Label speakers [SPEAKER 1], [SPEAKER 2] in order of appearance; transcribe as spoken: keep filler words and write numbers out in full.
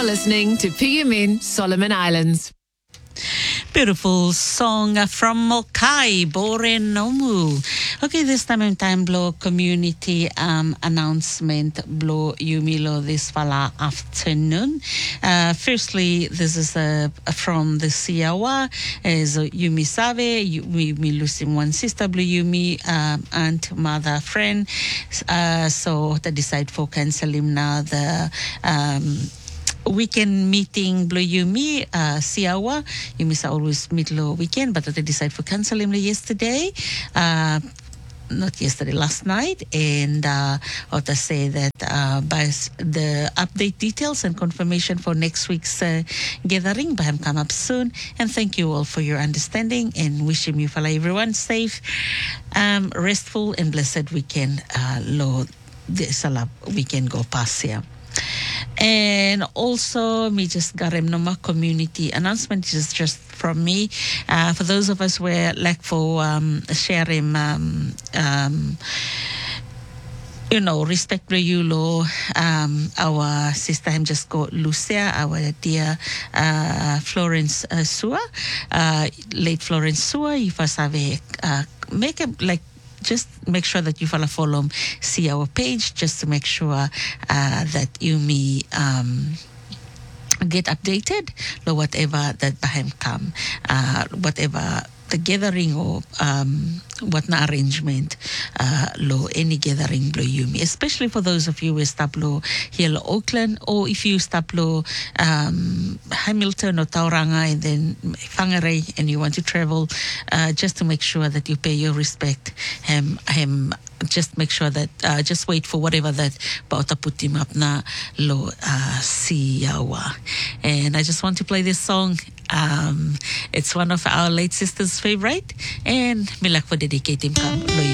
[SPEAKER 1] listening to P M N Solomon Islands.
[SPEAKER 2] Beautiful song from Mokai, Bore Nomu. Okay, this time in time blow community um, announcement blow Yumilo this fala afternoon. Uh, firstly, this is uh, from the Siawa, is Yumi Save, Yumi losing one sister, Blue Yumi, um, aunt, mother, friend. Uh, so they decide for canceling now the um, weekend meeting Blue Yumi, uh, Siawa. Yumi sa always meet low weekend, but they decide for canceling yesterday. Uh, not yesterday, last night. And uh, I to say that uh, by the update details and confirmation for next week's uh, gathering, by come up soon. And thank you all for your understanding and wishing you for everyone safe, um, restful and blessed weekend. Uh, Lord, this weekend go past here. And also, me just got him Noma community announcement. Is just from me. Uh, for those of us where like for um, sharing, um, um, you know, respect you, Lo. Um, our sister him just got Lucia, our dear uh, Florence uh, Sua, uh, late Florence Sua. If I have a uh, make a like. Just make sure that you follow, follow, see our page, just to make sure uh, that you me um, get updated or whatever that behind come, uh, whatever the gathering or um, what na arrangement uh, lo any gathering lo yumi, especially for those of you who stop lo here lo Auckland, or if you stop lo um, Hamilton or Tauranga and then Whangarei and you want to travel, uh, just to make sure that you pay your respect. Him, him, just make sure that uh, just wait for whatever that bauta putim up na lo uh, siyawa. And I just want to play this song. Um, it's one of our late sisters' favorite, and milak for dedicating kam lo